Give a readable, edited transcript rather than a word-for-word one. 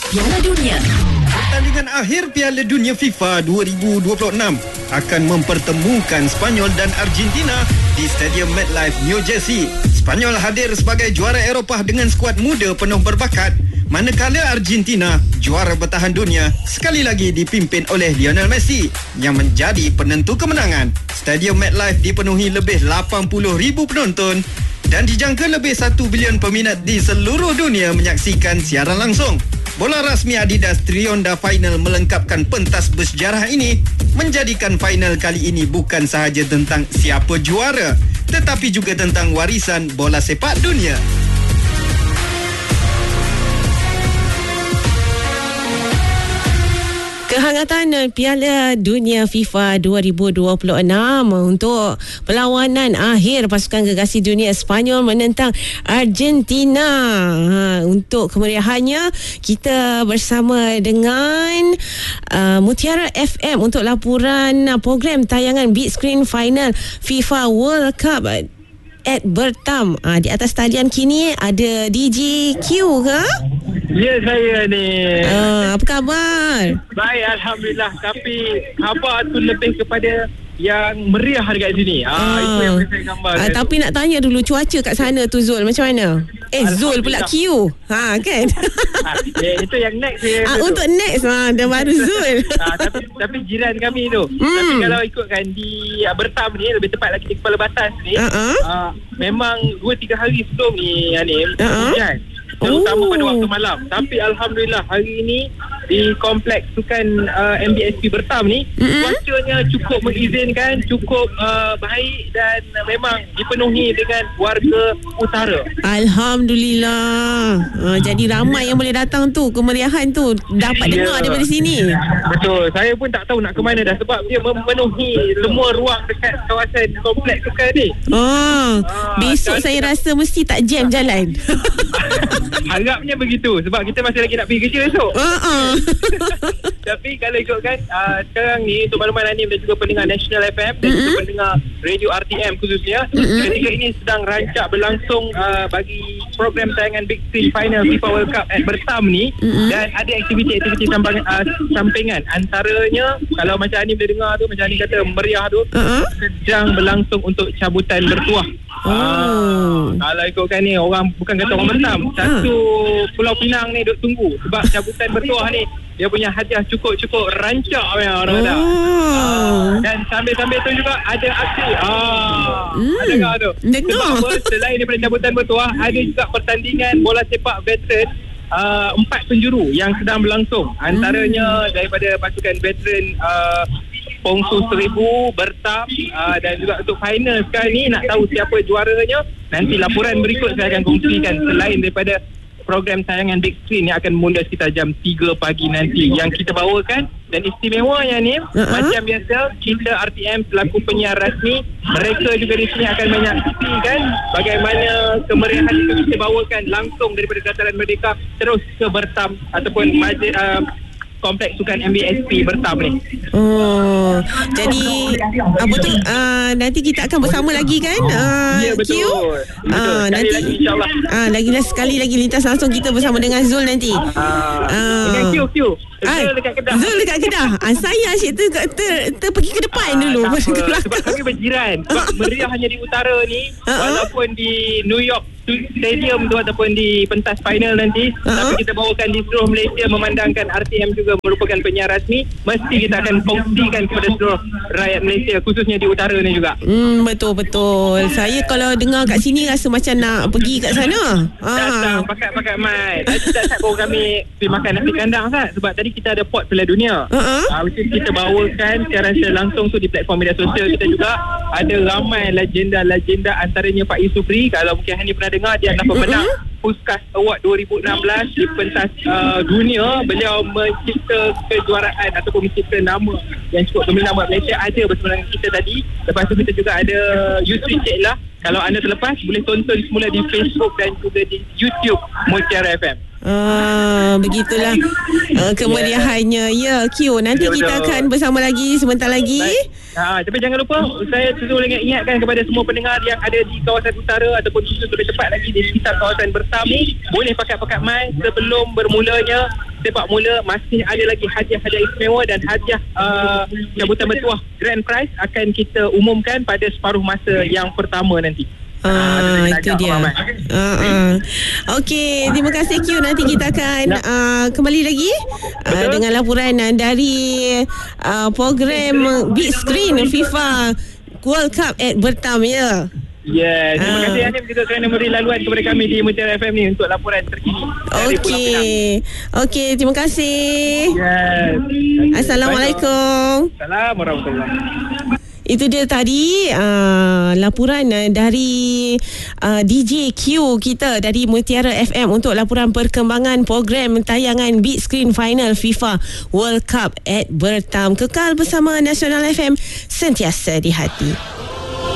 Piala Dunia. Pertandingan akhir Piala Dunia FIFA 2026 akan mempertemukan Spanyol dan Argentina di Stadium MetLife, New Jersey. Spanyol hadir sebagai juara Eropah dengan skuad muda penuh berbakat, manakala Argentina, juara bertahan dunia, sekali lagi dipimpin oleh Lionel Messi yang menjadi penentu kemenangan. Stadium MetLife dipenuhi lebih 80,000 penonton dan dijangka lebih 1 bilion peminat di seluruh dunia menyaksikan siaran langsung. Bola rasmi Adidas Trionda Final melengkapkan pentas bersejarah ini, menjadikan final kali ini bukan sahaja tentang siapa juara, tetapi juga tentang warisan bola sepak dunia. Kehangatan Piala Dunia FIFA 2026 untuk perlawanan akhir pasukan gegasi dunia Spanyol menentang Argentina. Untuk kemeriahannya, kita bersama dengan Mutiara FM untuk laporan program tayangan Big Screen Final FIFA World Cup at Bertam. Di atas talian kini ada DJ Q ke? Ya, saya ni. Apa khabar? Baik, Alhamdulillah. Tapi khabar tu lebih kepada yang meriah dekat sini. Itu yang boleh saya gambarkan. Tapi nak tanya dulu, cuaca kat sana tu Zul macam mana? Zul pula Q. Kan? Itu yang next saya. Untuk next dah baru Zul. Tapi jiran kami tu. Tapi kalau ikutkan di Bertam ni, lebih tepat lagi di Kepala Batas ni, memang 2-3 hari sebelum ni hujan. Terutama pada waktu malam. Tapi Alhamdulillah hari ini di kompleks sukan MBSP Bertam ni, cuacanya cukup mengizinkan, cukup baik dan memang dipenuhi dengan warga utara. Alhamdulillah. Jadi ramai yang boleh datang tu, kemeriahan tu dapat dengar daripada sini. Betul. Saya pun tak tahu nak ke mana dah, sebab dia memenuhi semua ruang dekat kawasan kompleks sukan ni. Besok saya rasa mesti tak jam jalan. Harapnya begitu, sebab kita masih lagi nak pergi kerja esok. Tapi kalau ikutkan sekarang ni, untuk makluman Anim dan juga pendengar National FM dan juga pendengar Radio RTM khususnya, ketika ini sedang rancak berlangsung bagi program tayangan Big Screen Final FIFA World Cup at Bertam ni, dan ada aktiviti-aktiviti sampingan. Antaranya, kalau macam Anim boleh dengar tu, macam Anim kata meriah tu, sedang berlangsung untuk cabutan bertuah. Kalau ikutkan ni, orang bukan kata orang Bertam, satu Pulau Pinang ni duk tunggu, sebab cabutan bertuah ni dia punya hadiah cukup rancak orang kata. Dan sambil-sambil tu juga ada aksi. Ada tak tu? Sebab apa? Selain daripada cabutan bertuah, ada juga pertandingan bola sepak veteran 4 penjuru yang sedang berlangsung. Antaranya daripada pasukan veteran Pongsu 1000 Bertam, dan juga untuk final sekarang ni, nak tahu siapa juaranya, nanti laporan berikut saya akan kongsikan. Selain daripada program tayangan Big Screen yang akan mula sekitar jam 3 pagi nanti, yang kita bawakan, dan istimewanya ni, macam biasa, kita RTM selaku penyiar rasmi, mereka juga di sini akan menyaksikan bagaimana kemeriahan itu kita bawakan langsung daripada Dataran Merdeka terus ke Bertam ataupun masjid kompleks sukan MBSP Bertam ni. Jadi apa tu, nanti kita akan bersama lagi kan? Ya, betul. Nanti lagi insyaAllah. lagi sekali lagi lintas langsung kita bersama dengan Zul nanti. Dengan Q Zul dekat Kedah. Zul dekat Kedah. Saya asyik pergi ke depan dulu. Sebab kami berjiran. Sebab meriah hanya di utara ni, walaupun di New York Stadium tu ataupun di pentas final nanti, tapi kita bawakan di seluruh Malaysia, memandangkan RTM juga merupakan penyiar rasmi, mesti kita akan kongsikan kepada seluruh rakyat Malaysia, khususnya di utara ni juga. Betul. Saya kalau dengar kat sini rasa macam nak pergi kat sana. Datang pakat mai. Tadi tak baru kami pergi makan nasi kandang Sat, sebab tadi kita ada pot Piala Dunia. Which is kita bawakan secara langsung tu di platform media sosial kita juga. Ada ramai legenda-legenda, antaranya Pak Yusufri. Kalau mungkin Hani pernah dengar, dia adalah pemenang Puskas Award 2016 di pentas dunia. Beliau mencipta kejuaraan ataupun mencipta nama yang cukup gemilang buat Malaysia. Ada bersama dengan kita tadi. Lepas tu kita juga ada Yusri Ceklah. Kalau anda terlepas, boleh tonton semula di Facebook dan juga di YouTube Mutiara FM. Begitulah kemeriahannya. Ya, Q, nanti kita akan bersama lagi sebentar lagi. Tapi jangan lupa, saya terus ingatkan kepada semua pendengar yang ada di kawasan utara ataupun khusus lebih tepat lagi di sekitar kawasan Bertam ni, boleh pakat-pakat mai sebelum bermulanya sepak mula masih ada lagi hadiah-hadiah istimewa dan hadiah cabutan bertuah grand prize akan kita umumkan pada separuh masa yang pertama nanti. Itu dia. Okey, terima kasih Q. Nanti kita akan kembali lagi dengan laporan dari program Big Screen FIFA World Cup at Bertam ya. Ya, terima kasih Hanim juga kerana memberi laluan kepada kami di Mutiara FM ni untuk laporan terkini dari Pulau Pinang. Okey, terima kasih. Yes. Assalamualaikum. Assalamualaikum warahmatullahi. Itu dia tadi laporan dari DJ Q kita dari Mutiara FM untuk laporan perkembangan program tayangan Big Screen Final FIFA World Cup at Bertam. Kekal bersama Nasional FM, sentiasa di hati.